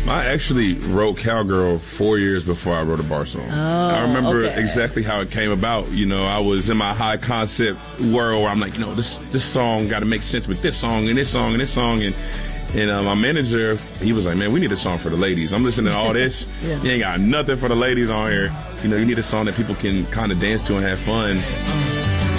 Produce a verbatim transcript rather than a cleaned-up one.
I actually wrote Cowgirl four years before I wrote a bar song. Oh, I remember okay. exactly how it came about. You know, I was in my high concept world where I'm like, you know, this this song got to make sense with this song and this song and this song. And and uh, my manager, he was like, man, we need a song for the ladies. I'm listening to all this. Yeah. You ain't got nothing for the ladies on here. You know, you need a song that people can kind of dance to and have fun.